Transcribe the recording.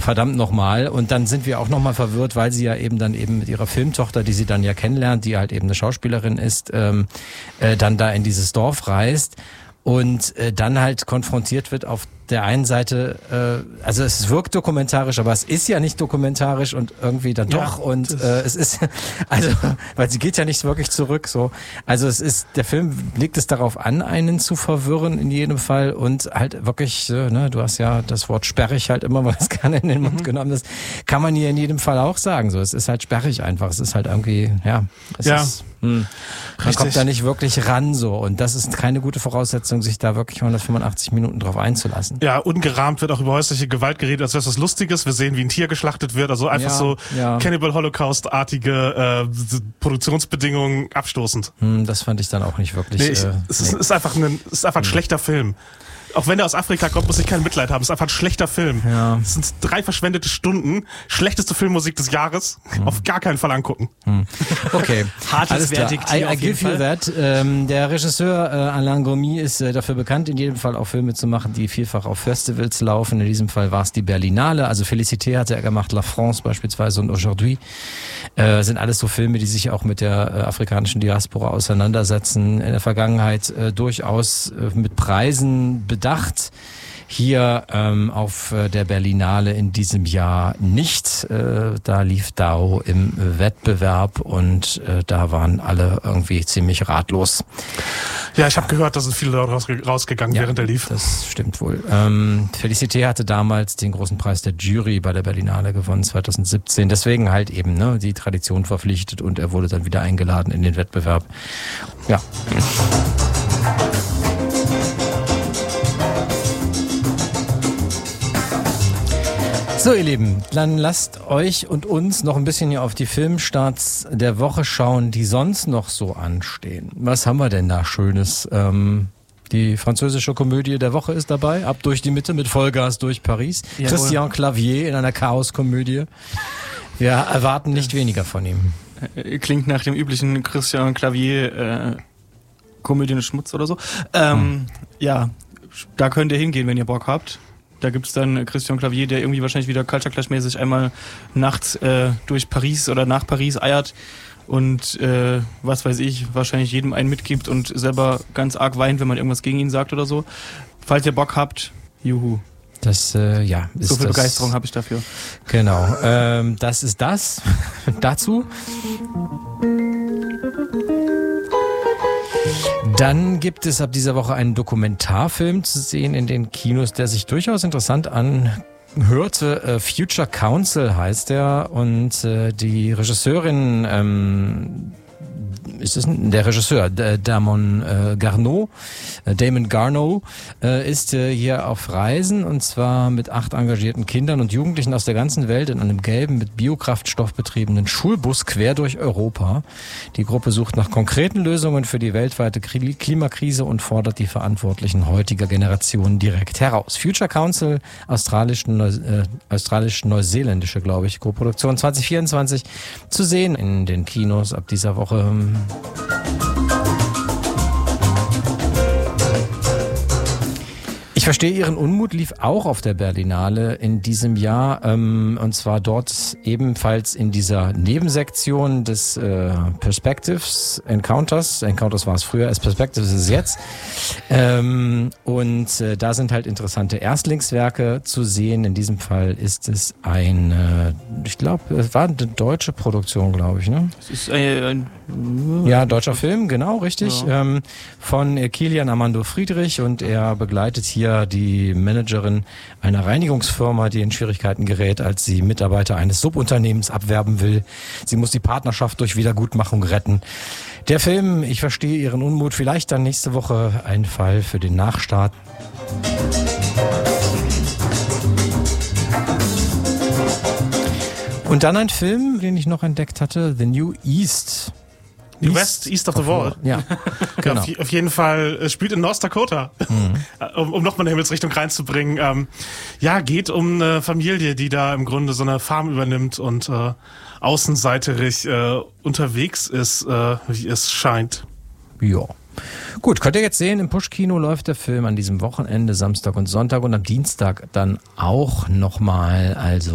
verdammt nochmal. Und dann sind wir auch nochmal verwirrt, weil sie ja eben dann eben mit ihrer Filmtochter, die sie dann ja kennenlernt, die halt eben eine Schauspielerin ist, dann da in dieses Dorf reist und dann halt konfrontiert wird auf der einen Seite, also es wirkt dokumentarisch, aber es ist ja nicht dokumentarisch und irgendwie dann doch und es ist, also, weil sie geht ja nicht wirklich zurück, so. Also es ist, der Film legt es darauf an, einen zu verwirren in jedem Fall und halt wirklich, ne, du hast ja das Wort sperrig halt immer, weil es gerne in den Mund genommen ist, kann man hier in jedem Fall auch sagen, so. Es ist halt sperrig einfach, es ist halt irgendwie, man kommt da nicht wirklich ran, so. Und das ist keine gute Voraussetzung, sich da wirklich 185 Minuten drauf einzulassen. Ja, ungerahmt wird auch über häusliche Gewalt geredet, als wäre es was Lustiges. Wir sehen, wie ein Tier geschlachtet wird, also einfach Cannibal Holocaust-artige Produktionsbedingungen abstoßend. Das fand ich dann auch nicht wirklich. Es ist einfach ein schlechter Film. Auch wenn er aus Afrika kommt, muss ich kein Mitleid haben. Es ist einfach ein schlechter Film. Ja. Es sind 3 verschwendete Stunden. Schlechteste Filmmusik des Jahres. Auf gar keinen Fall angucken. Okay. Hartes Verdikt. I give you that. Der Regisseur Alain Gomy ist dafür bekannt, in jedem Fall auch Filme zu machen, die vielfach auf Festivals laufen. In diesem Fall war es die Berlinale. Also Félicité hatte er gemacht, La France beispielsweise und Aujourd'hui. Sind alles so Filme, die sich auch mit der afrikanischen Diaspora auseinandersetzen. In der Vergangenheit durchaus mit Preisen bedacht. Hier auf der Berlinale in diesem Jahr nicht. Da lief Dao im Wettbewerb und da waren alle irgendwie ziemlich ratlos. Ja, ich habe gehört, da sind viele rausgegangen, während er lief. Das stimmt wohl. Félicité hatte damals den großen Preis der Jury bei der Berlinale gewonnen, 2017. Deswegen halt eben die Tradition verpflichtet und er wurde dann wieder eingeladen in den Wettbewerb. Ja. So, ihr Lieben, dann lasst euch und uns noch ein bisschen hier auf die Filmstarts der Woche schauen, die sonst noch so anstehen. Was haben wir denn da Schönes? Die französische Komödie der Woche ist dabei, Ab durch die Mitte mit Vollgas durch Paris. Jawohl. Christian Clavier in einer Chaoskomödie. Wir erwarten nicht weniger von ihm. Klingt nach dem üblichen Christian Clavier Komödien Schmutz oder so. Ja, da könnt ihr hingehen, wenn ihr Bock habt. Da gibt's dann Christian Clavier, der irgendwie wahrscheinlich wieder Culture Clash-mäßig einmal nachts durch Paris oder nach Paris eiert und was weiß ich, wahrscheinlich jedem einen mitgibt und selber ganz arg weint, wenn man irgendwas gegen ihn sagt oder so. Falls ihr Bock habt, juhu. Das, ist so viel Begeisterung habe ich dafür. Genau, das ist das. Dazu. Dann gibt es ab dieser Woche einen Dokumentarfilm zu sehen in den Kinos, der sich durchaus interessant anhörte. Future Council heißt er und die Regisseurin der Regisseur, Damon Garneau, Damon Garneau, ist hier auf Reisen und zwar mit 8 engagierten Kindern und Jugendlichen aus der ganzen Welt in einem gelben, mit Biokraftstoff betriebenen Schulbus quer durch Europa. Die Gruppe sucht nach konkreten Lösungen für die weltweite Klimakrise und fordert die Verantwortlichen heutiger Generationen direkt heraus. Future Council, australisch-neuseeländische, glaube ich, Koproduktion 2024 zu sehen in den Kinos ab dieser Woche. Ich verstehe Ihren Unmut lief auch auf der Berlinale in diesem Jahr und zwar dort ebenfalls in dieser Nebensektion des Perspectives Encounters war es früher, als Perspectives ist es jetzt und da sind halt interessante Erstlingswerke zu sehen. In diesem Fall ist es ich glaube, es war eine deutsche Produktion, glaube ich, ne? Es ist ja, deutscher Film, genau, richtig. Ja. Von Kilian Armando Friedrich und er begleitet hier die Managerin einer Reinigungsfirma, die in Schwierigkeiten gerät, als sie Mitarbeiter eines Subunternehmens abwerben will. Sie muss die Partnerschaft durch Wiedergutmachung retten. Der Film, ich verstehe Ihren Unmut, vielleicht dann nächste Woche ein Fall für den Nachstart. Und dann ein Film, den ich noch entdeckt hatte, The New East. East of the Wall. Ja, genau. Auf jeden Fall spielt in North Dakota, um nochmal eine Himmelsrichtung reinzubringen. Geht um eine Familie, die da im Grunde so eine Farm übernimmt und außenseiterig unterwegs ist, wie es scheint. Ja. Gut, könnt ihr jetzt sehen, im Push-Kino läuft der Film an diesem Wochenende, Samstag und Sonntag und am Dienstag dann auch nochmal, also